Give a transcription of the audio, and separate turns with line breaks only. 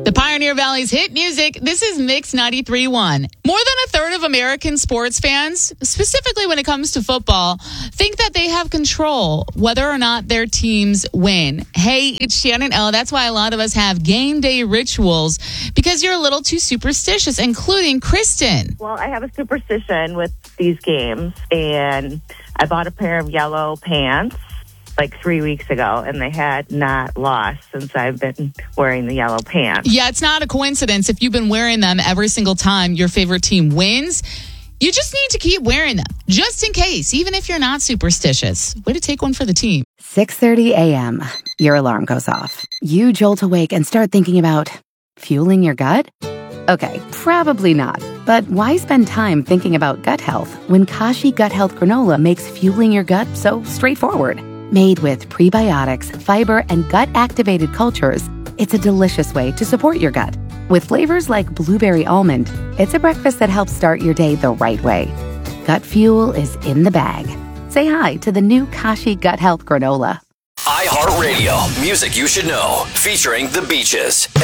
The Pioneer Valley's hit music, this is Mix 93.1. More than a third of American sports fans, specifically when it comes to football, think that they have control whether or not their teams win. Hey, it's Shannon L. That's why a lot of us have game day rituals, because you're a little too superstitious, including Kristen.
Well, I have a superstition with these games, and I bought a pair of yellow pants like 3 weeks ago, and they had not lost since I've been wearing the yellow pants.
Yeah, it's not a coincidence if you've been wearing them every single time your favorite team wins. You just need to keep wearing them, just in case, even if you're not superstitious. Way to take one for the team.
6:30 a.m. Your alarm goes off. You jolt awake and start thinking about fueling your gut? Okay, probably not. But why spend time thinking about gut health when Kashi Gut Health Granola makes fueling your gut so straightforward? Made with prebiotics, fiber, and gut-activated cultures, it's a delicious way to support your gut. With flavors like blueberry almond, it's a breakfast that helps start your day the right way. Gut fuel is in the bag. Say hi to the new Kashi Gut Health Granola.
iHeartRadio, music you should know, featuring The Beaches